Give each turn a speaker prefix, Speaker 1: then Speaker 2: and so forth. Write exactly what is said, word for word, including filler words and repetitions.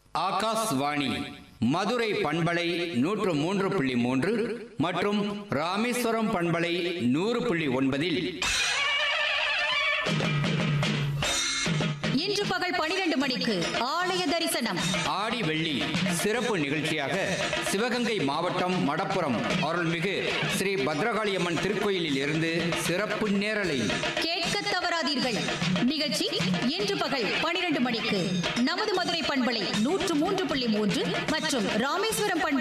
Speaker 1: ஆகாஷ்வாணி மதுரை பண்பலை நூற்று மூன்று புள்ளி மூன்று மற்றும் ராமேஸ்வரம் பண்பலை நூறு புள்ளி ஒன்பதில்
Speaker 2: இன்று பகல் பனிரெண்டு மணிக்கு ஆலய தரிசனம்.
Speaker 1: ஆடி வெள்ளி சிறப்பு நிகழ்ச்சியாக சிவகங்கை மாவட்டம் மடப்புறம் அருள்மிகு ஸ்ரீ பத்ரகாளியம்மன் திருக்கோயிலில் இருந்து சிறப்பு நேரலை
Speaker 2: கேட்க தவறாதீர்கள். நிகழ்ச்சி இன்று பகல் பனிரெண்டு மணிக்கு நமது மதுரை பண்பலை நூற்று மூன்று புள்ளி மூன்று மற்றும் ராமேஸ்வரம் பண்பலை